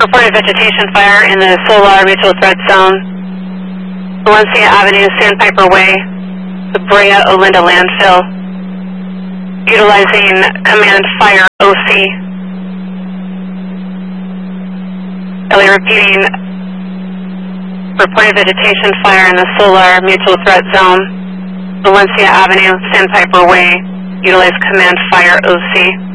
Reported vegetation fire in the Solar Mutual Threat Zone, Valencia Avenue, Sandpiper Way, the Brea Olinda landfill, utilizing Command Fire OC. Ellie repeating, reported vegetation fire in the Solar Mutual Threat Zone, Valencia Avenue, Sandpiper Way, utilize Command Fire OC.